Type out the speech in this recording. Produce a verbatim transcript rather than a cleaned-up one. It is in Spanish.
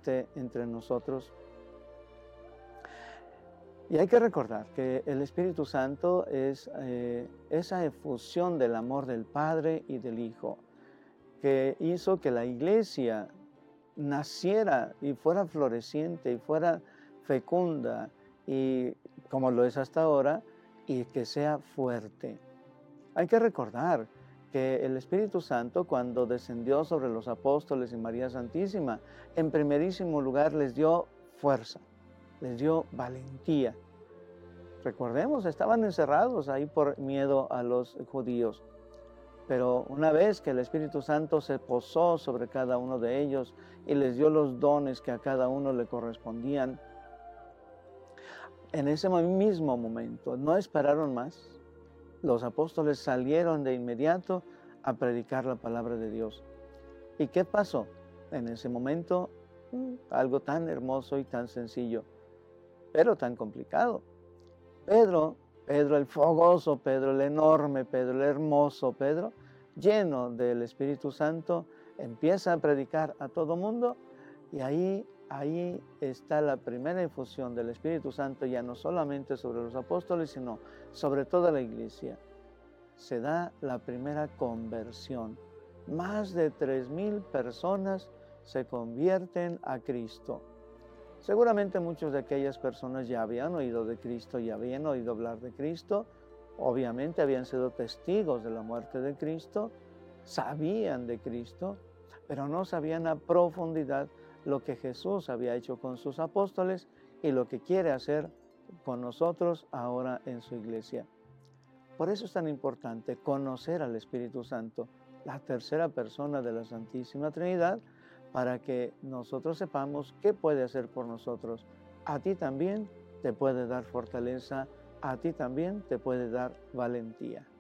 esté entre nosotros. Y hay que recordar que el Espíritu Santo es eh, esa efusión del amor del Padre y del Hijo, que hizo que la Iglesia naciera y fuera floreciente y fuera fecunda, y como lo es hasta ahora, y que sea fuerte. Hay que recordar que el Espíritu Santo, cuando descendió sobre los apóstoles y María Santísima, en primerísimo lugar les dio fuerza, les dio valentía. Recordemos, estaban encerrados ahí por miedo a los judíos. Pero una vez que el Espíritu Santo se posó sobre cada uno de ellos y les dio los dones que a cada uno le correspondían, en ese mismo momento no esperaron más. Los apóstoles salieron de inmediato a predicar la palabra de Dios. ¿Y qué pasó? En ese momento, algo tan hermoso y tan sencillo, pero tan complicado. Pedro, Pedro el fogoso, Pedro el enorme, Pedro el hermoso, Pedro, lleno del Espíritu Santo, empieza a predicar a todo mundo, y ahí, ahí está la primera infusión del Espíritu Santo, ya no solamente sobre los apóstoles, sino sobre toda la iglesia. Se da la primera conversión. Más de tres mil personas se convierten a Cristo. Seguramente muchas de aquellas personas ya habían oído de Cristo, ya habían oído hablar de Cristo, obviamente habían sido testigos de la muerte de Cristo, sabían de Cristo, pero no sabían a profundidad lo que Jesús había hecho con sus apóstoles y lo que quiere hacer con nosotros ahora en su iglesia. Por eso es tan importante conocer al Espíritu Santo, la tercera persona de la Santísima Trinidad, para que nosotros sepamos qué puede hacer por nosotros. A ti también te puede dar fortaleza, a ti también te puede dar valentía.